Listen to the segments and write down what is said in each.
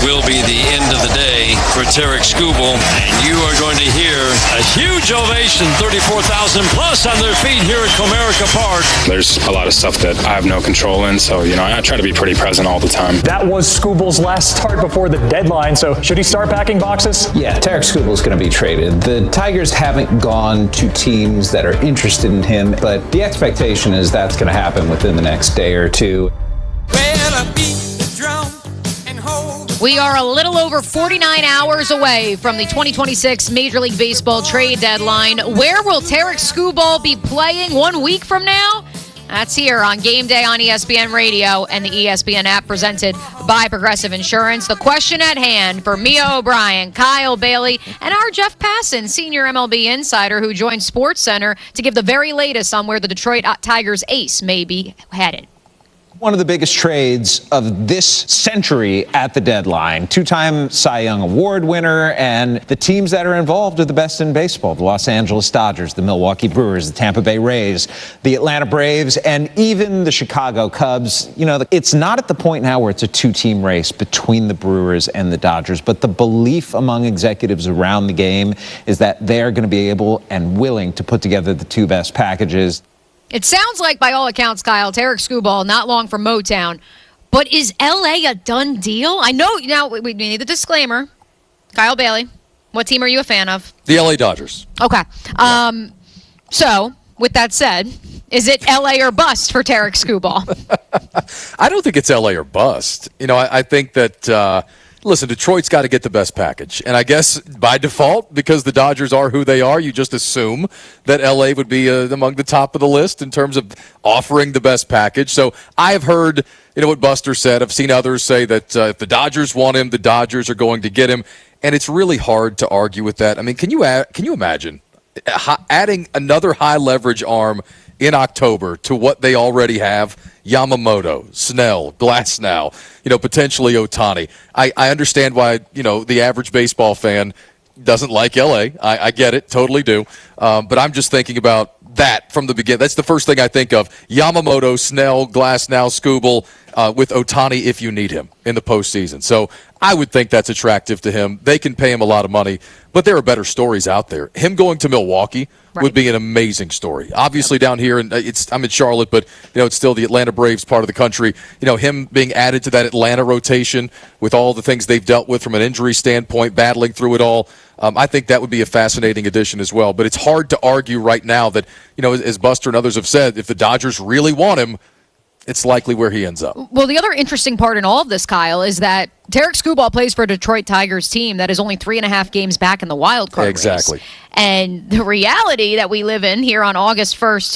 will be the end of the day for Tarik Skubal. And you are going to hear a huge ovation, 34,000 plus on their feet here at Comerica Park. There's a lot of stuff that I have no control in, so, I try to be pretty present all the time. That was Skubal's last start before the deadline, so should he start packing boxes? Yeah, Tarik Skubal's going to be traded. The Tigers haven't gone to teams that are interested in him, but the expectation is that's going to happen within the next day or two. We are a little over 49 hours away from the 2026 Major League Baseball trade deadline. Where will Tarik Skubal be playing 1 week from now? That's here on Game Day on ESPN Radio and the ESPN app presented by Progressive Insurance. The question at hand for Mia O'Brien, Kyle Bailey, and our Jeff Passan, senior MLB insider who joined SportsCenter to give the very latest on where the Detroit Tigers ace may be headed. One of the biggest trades of this century at the deadline. Two-time Cy Young Award winner, and the teams that are involved are the best in baseball. The Los Angeles Dodgers, the Milwaukee Brewers, the Tampa Bay Rays, the Atlanta Braves, and even the Chicago Cubs. It's not at the point now where it's a two-team race between the Brewers and the Dodgers, but the belief among executives around the game is that they're going to be able and willing to put together the two best packages. It sounds like, by all accounts, Kyle, Tarik Skubal, not long from Motown. But is L.A. a done deal? I know, now we need the disclaimer. Kyle Bailey, what team are you a fan of? The L.A. Dodgers. Okay. So, with that said, is it L.A. or bust for Tarik Skubal? I don't think it's L.A. or bust. I think that... Listen, Detroit's got to get the best package. And I guess by default, because the Dodgers are who they are, you just assume that L.A. would be among the top of the list in terms of offering the best package. So I have heard, what Buster said. I've seen others say that if the Dodgers want him, the Dodgers are going to get him. And it's really hard to argue with that. I mean, can you imagine adding another high-leverage arm in October to what they already have? Yamamoto, Snell, Glasnow, potentially Ohtani. I understand why, the average baseball fan doesn't like L.A. I get it, totally do. But I'm just thinking about that from the beginning. That's the first thing I think of. Yamamoto, Snell, Glasnow, Skubal, with Ohtani if you need him in the postseason. So I would think that's attractive to him. They can pay him a lot of money, but there are better stories out there. Him going to Milwaukee would be an amazing story. Obviously down here, and I'm in Charlotte, but it's still the Atlanta Braves part of the country. Him being added to that Atlanta rotation with all the things they've dealt with from an injury standpoint, battling through it all. I think that would be a fascinating addition as well. But it's hard to argue right now that, as Buster and others have said, if the Dodgers really want him, it's likely where he ends up. Well, the other interesting part in all of this, Kyle, is that Tarik Skubal plays for a Detroit Tigers team that is only 3.5 games back in the wild card Exactly. race. And the reality that we live in here on August 1st,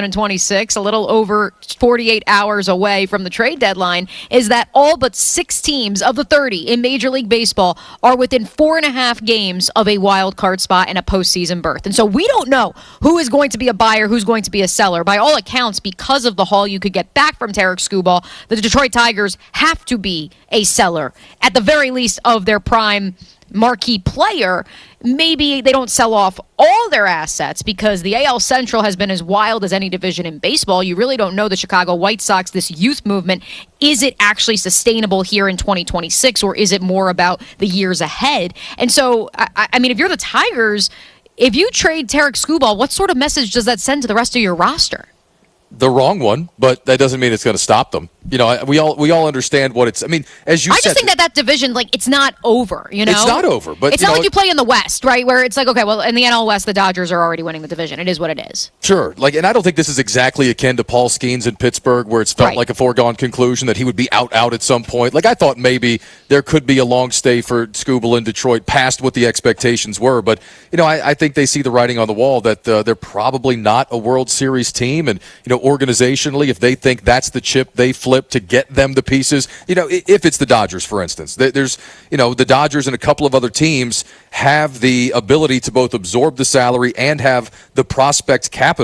2026, a little over 48 hours away from the trade deadline, is that all but 6 teams of the 30 in Major League Baseball are within 4.5 games of a wild card spot and a postseason berth. And so we don't know who is going to be a buyer, who's going to be a seller. By all accounts, because of the haul you could get back from Tarik Skubal, the Detroit Tigers have to be a seller, at the very least, of their prime marquee player. Maybe they don't sell off all their assets because the AL Central has been as wild as any division in baseball. You really don't know the Chicago White Sox, this youth movement. Is it actually sustainable here in 2026, or is it more about the years ahead? And so, I mean, if you're the Tigers, if you trade Tarik Skubal, what sort of message does that send to the rest of your roster? The wrong one, but that doesn't mean it's going to stop them. We all understand what it's. I mean, as you said, I just think that division, it's not over. It's not over, but it's not like you play in the West, right? Where it's like, okay, well, in the NL West, the Dodgers are already winning the division. It is what it is. Sure, and I don't think this is exactly akin to Paul Skeens in Pittsburgh, where it's felt like a foregone conclusion that he would be out at some point. I thought maybe there could be a long stay for Skubal in Detroit past what the expectations were, but I think they see the writing on the wall that they're probably not a World Series team, and organizationally, if they think that's the chip they flip to get them the pieces, if it's the Dodgers, for instance, there's, the Dodgers and a couple of other teams have the ability to both absorb the salary and have the prospect capital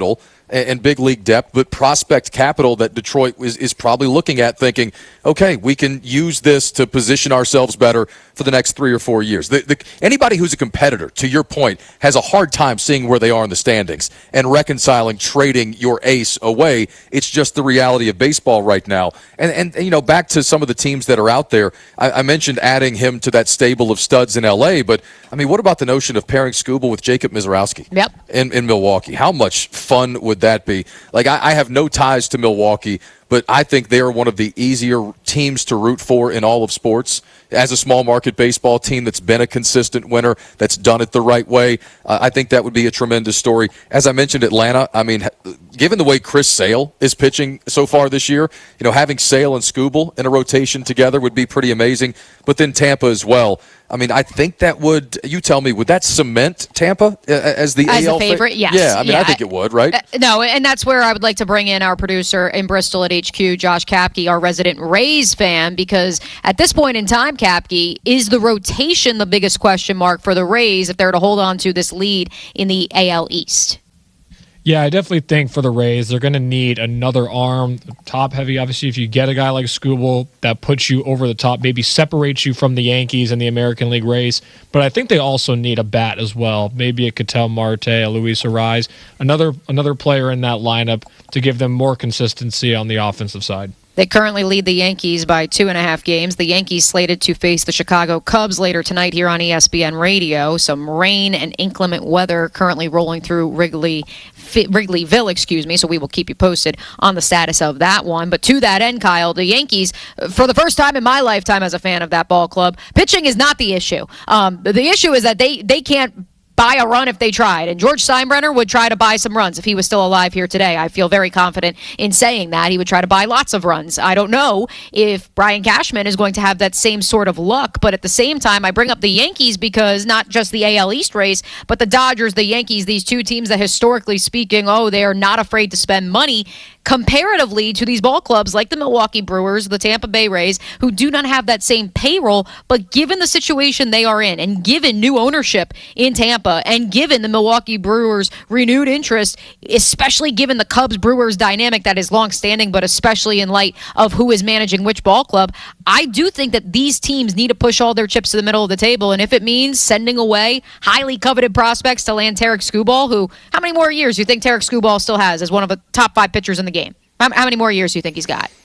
and big league depth, but prospect capital that Detroit is probably looking at thinking, okay, we can use this to position ourselves better for the next 3 or 4 years. Anybody who's a competitor, to your point, has a hard time seeing where they are in the standings and reconciling trading your ace away. It's just the reality of baseball right now. And back to some of the teams that are out there, I mentioned adding him to that stable of studs in L.A., but, I mean, what about the notion of pairing Skubal with Jacob Misiorowski in Milwaukee? How much fun would that be? Like, I have no ties to Milwaukee, but I think they are one of the easier teams to root for in all of sports. As a small market baseball team that's been a consistent winner, that's done it the right way, I think that would be a tremendous story. As I mentioned, Atlanta, I mean, given the way Chris Sale is pitching so far this year, having Sale and Skubal in a rotation together would be pretty amazing. But then Tampa as well. I mean, I think that would, you tell me, would that cement Tampa as the AL favorite? Yes. Yeah, I mean, I think it would, right? No, and that's where I would like to bring in our producer in Bristol at HQ, Josh Kapke, our resident Rays fan, because at this point in time, Kapke, is the rotation the biggest question mark for the Rays if they're to hold on to this lead in the AL East? Yeah, I definitely think for the Rays, they're going to need another arm, top heavy. Obviously, if you get a guy like Skubal that puts you over the top, maybe separates you from the Yankees and the American League race. But I think they also need a bat as well. Maybe a Ketel Marte, a Luis Arraez, another player in that lineup to give them more consistency on the offensive side. They currently lead the Yankees by 2.5 games. The Yankees slated to face the Chicago Cubs later tonight here on ESPN Radio. Some rain and inclement weather currently rolling through Wrigleyville, so we will keep you posted on the status of that one. But to that end, Kyle, the Yankees, for the first time in my lifetime as a fan of that ball club, pitching is not the issue. The issue is that they can't buy a run if they tried. And George Steinbrenner would try to buy some runs if he was still alive here today. I feel very confident in saying that. He would try to buy lots of runs. I don't know if Brian Cashman is going to have that same sort of luck, but at the same time, I bring up the Yankees because not just the AL East race, but the Dodgers, the Yankees, these two teams that historically speaking, they are not afraid to spend money comparatively to these ball clubs like the Milwaukee Brewers, the Tampa Bay Rays, who do not have that same payroll, but given the situation they are in and given new ownership in Tampa and given the Milwaukee Brewers renewed interest, especially given the Cubs-Brewers dynamic that is long-standing, but especially in light of who is managing which ball club, I do think that these teams need to push all their chips to the middle of the table, and if it means sending away highly coveted prospects to land Tarik Skubal, who, how many more years do you think Tarik Skubal still has as one of the top 5 pitchers in the game? How many more years do you think he's got?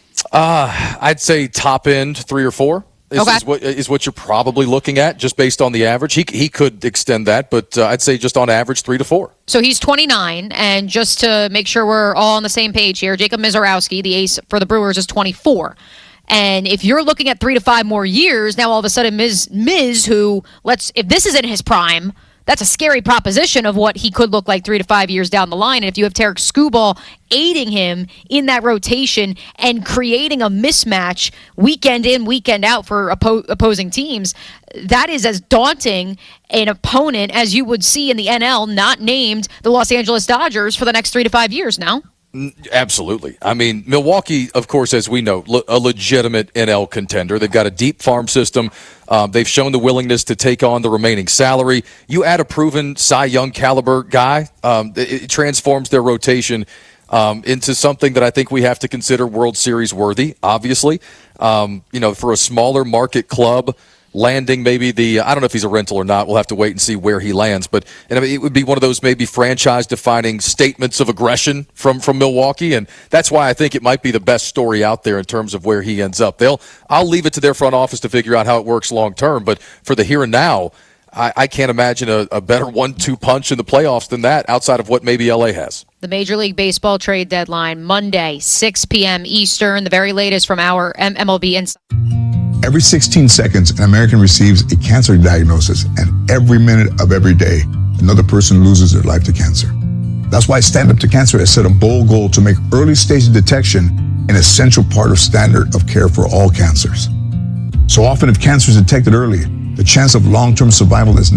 I'd say top end 3 or 4 is what you're probably looking at, just based on the average. He could extend that, but I'd say just on average 3 to 4. So he's 29, and just to make sure we're all on the same page here, Jacob Misiorowski, the ace for the Brewers, is 24. And if you're looking at 3 to 5 more years, now all of a sudden Miz, who, if this is in his prime, that's a scary proposition of what he could look like 3 to 5 years down the line. And if you have Tarik Skubal aiding him in that rotation and creating a mismatch weekend in, weekend out for opposing teams, that is as daunting an opponent as you would see in the NL, not named the Los Angeles Dodgers, for the next 3 to 5 years now. Absolutely. I mean, Milwaukee, of course, as we know, a legitimate NL contender. They've got a deep farm system. They've shown the willingness to take on the remaining salary. You add a proven Cy Young caliber guy, it transforms their rotation into something that I think we have to consider World Series worthy, obviously. For a smaller market club, landing maybe I don't know if he's a rental or not. We'll have to wait and see where he lands. But it would be one of those maybe franchise-defining statements of aggression from Milwaukee, and that's why I think it might be the best story out there in terms of where he ends up. I'll leave it to their front office to figure out how it works long-term, but for the here and now, I can't imagine a better 1-2 punch in the playoffs than that outside of what maybe LA has. The Major League Baseball trade deadline, Monday, 6 p.m. Eastern, the very latest from our MLB Insider. Every 16 seconds, an American receives a cancer diagnosis, and every minute of every day, another person loses their life to cancer. That's why Stand Up to Cancer has set a bold goal to make early-stage detection an essential part of standard of care for all cancers. So often, if cancer is detected early, the chance of long-term survival is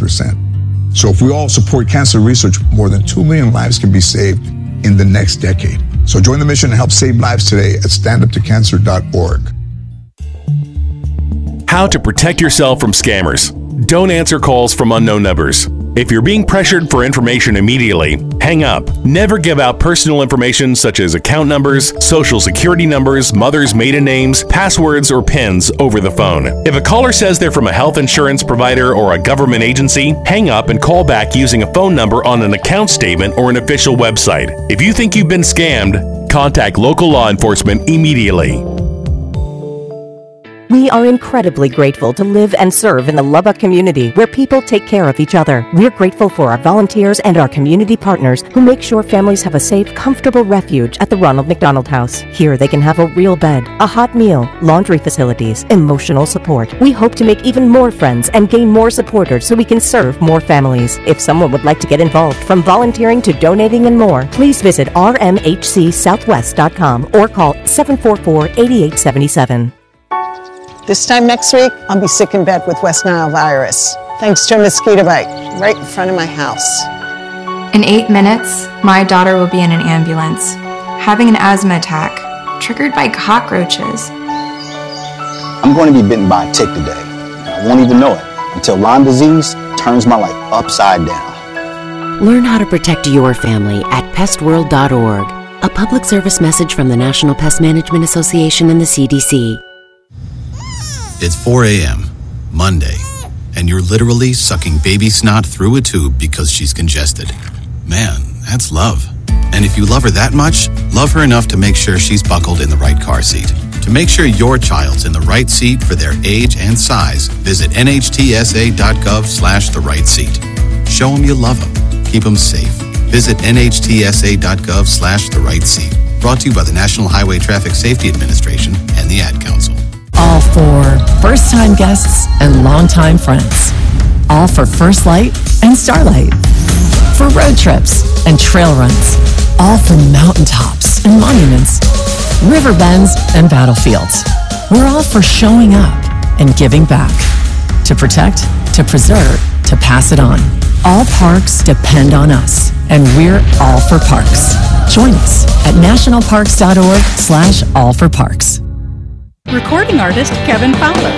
90%. So if we all support cancer research, more than 2 million lives can be saved in the next decade. So join the mission and help save lives today at standuptocancer.org. How to protect yourself from scammers. Don't answer calls from unknown numbers. If you're being pressured for information immediately, hang up. Never give out personal information such as account numbers, social security numbers, mother's maiden names, passwords, or PINs over the phone. If a caller says they're from a health insurance provider or a government agency, hang up and call back using a phone number on an account statement or an official website. If you think you've been scammed, contact local law enforcement immediately. We are incredibly grateful to live and serve in the Lubbock community where people take care of each other. We're grateful for our volunteers and our community partners who make sure families have a safe, comfortable refuge at the Ronald McDonald House. Here they can have a real bed, a hot meal, laundry facilities, emotional support. We hope to make even more friends and gain more supporters so we can serve more families. If someone would like to get involved, from volunteering to donating and more, please visit rmhcsouthwest.com or call 744-8877. This time next week, I'll be sick in bed with West Nile virus, thanks to a mosquito bite right in front of my house. In 8 minutes, my daughter will be in an ambulance, having an asthma attack, triggered by cockroaches. I'm going to be bitten by a tick today, and I won't even know it until Lyme disease turns my life upside down. Learn how to protect your family at pestworld.org. A public service message from the National Pest Management Association and the CDC. It's 4 a.m., Monday, and you're literally sucking baby snot through a tube because she's congested. Man, that's love. And if you love her that much, love her enough to make sure she's buckled in the right car seat. To make sure your child's in the right seat for their age and size, visit nhtsa.gov/the right seat. Show them you love them. Keep them safe. Visit nhtsa.gov/the right seat. Brought to you by the National Highway Traffic Safety Administration and the Ad Council. All for first-time guests and longtime friends. All for First Light and Starlight. For road trips and trail runs. All for mountaintops and monuments, river bends and battlefields. We're all for showing up and giving back. To protect, to preserve, to pass it on. All parks depend on us, and we're all for parks. Join us at nationalparks.org/allforparks. Recording artist Kevin Fowler.